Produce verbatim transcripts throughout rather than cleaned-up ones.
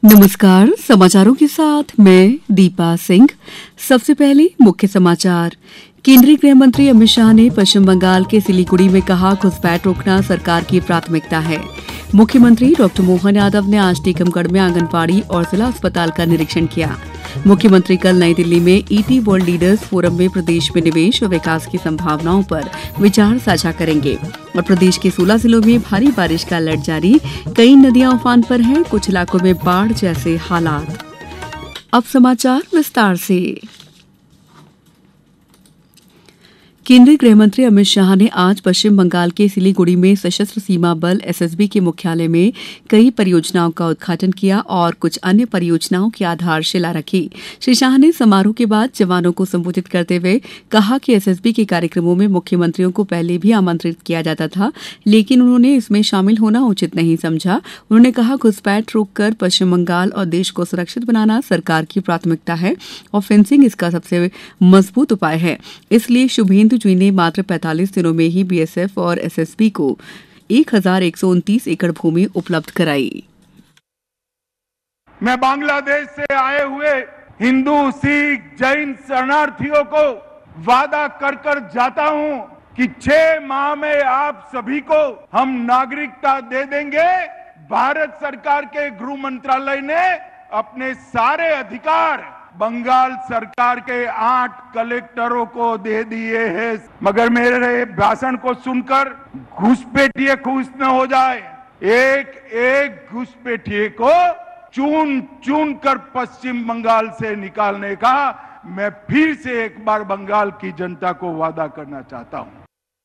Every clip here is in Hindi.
नमस्कार। समाचारों के साथ मैं दीपा सिंह। सबसे पहले मुख्य समाचार। केंद्रीय गृह मंत्री अमित शाह ने पश्चिम बंगाल के सिलीगुड़ी में कहा, घुसपैठ रोकना सरकार की प्राथमिकता है। मुख्यमंत्री डॉक्टर मोहन यादव ने आज टीकमगढ़ में आंगनबाड़ी और जिला अस्पताल का निरीक्षण किया। मुख्यमंत्री कल नई दिल्ली में ईटी वर्ल्ड लीडर्स फोरम में प्रदेश में निवेश और विकास की संभावनाओं पर विचार साझा करेंगे। और प्रदेश के सोलह जिलों में भारी बारिश का अलर्ट जारी, कई नदियां उफान पर हैं, कुछ इलाकों में बाढ़ जैसे हालात। अब समाचार विस्तार से। केंद्रीय गृह मंत्री अमित शाह ने आज पश्चिम बंगाल के सिलीगुड़ी में सशस्त्र सीमा बल एसएसबी के मुख्यालय में कई परियोजनाओं का उद्घाटन किया और कुछ अन्य परियोजनाओं की आधारशिला रखी। श्री शाह ने समारोह के बाद जवानों को संबोधित करते हुए कहा कि एसएसबी के कार्यक्रमों में मुख्यमंत्रियों को पहले भी आमंत्रित किया जाता था, लेकिन उन्होंने इसमें शामिल होना उचित नहीं समझा। उन्होंने कहा, घुसपैठ रोककर पश्चिम बंगाल और देश को सुरक्षित बनाना सरकार की प्राथमिकता है और फेंसिंग इसका सबसे मजबूत उपाय है। इसलिए शुभेंदु जी ने मात्र पैंतालीस दिनों में ही बीएसएफ और एसएसबी को एक हजार एक सौ उनतीस एकड़ भूमि उपलब्ध कराई। मैं बांग्लादेश से आए हुए हिंदू, सिख, जैन शरणार्थियों को वादा कर कर जाता हूं कि छह माह में आप सभी को हम नागरिकता दे देंगे। भारत सरकार के गृह मंत्रालय ने अपने सारे अधिकार बंगाल सरकार के आठ कलेक्टरों को दे दिए हैं। मगर मेरे भाषण को सुनकर घुसपैठिए खुश न हो जाए। एक एक घुसपैठिए को चुन चुन कर पश्चिम बंगाल से निकालने का मैं फिर से एक बार बंगाल की जनता को वादा करना चाहता हूं।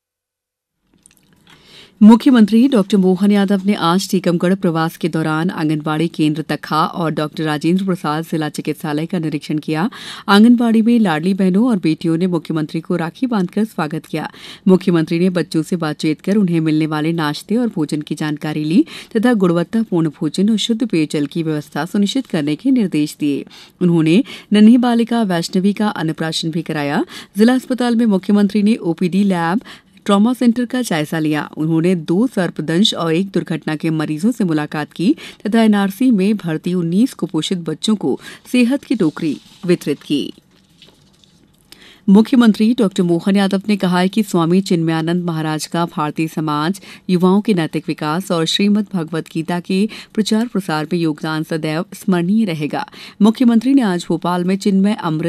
मुख्यमंत्री डॉक्टर मोहन यादव ने आज टीकमगढ़ प्रवास के दौरान आंगनबाड़ी केंद्र तखा और डॉक्टर राजेंद्र प्रसाद जिला चिकित्सालय का निरीक्षण किया। आंगनबाड़ी में लाडली बहनों और बेटियों ने मुख्यमंत्री को राखी बांधकर स्वागत किया। मुख्यमंत्री ने बच्चों से बातचीत कर उन्हें मिलने वाले नाश्ते और भोजन की जानकारी ली तथा गुणवत्तापूर्ण भोजन और शुद्ध पेयजल की व्यवस्था सुनिश्चित करने के निर्देश दिए। उन्होंने नन्ही बालिका वैष्णवी का अन्नप्राशन भी कराया। जिला अस्पताल में मुख्यमंत्री ने ओपीडी लैब, ट्रॉमा सेंटर का जायजा लिया। उन्होंने दो सर्पदंश और एक दुर्घटना के मरीजों से मुलाकात की तथा एनआरसी में भर्ती उन्नीस कुपोषित बच्चों को सेहत की टोकरी वितरित की। मुख्यमंत्री डॉक्टर मोहन यादव ने कहा है कि स्वामी चिन्मयानंद महाराज का भारतीय समाज, युवाओं के नैतिक विकास और श्रीमद् भगवद गीता के प्रचार प्रसार में योगदान सदैव स्मरणीय रहेगा। मुख्यमंत्री ने आज भोपाल में चिन्मय अमृत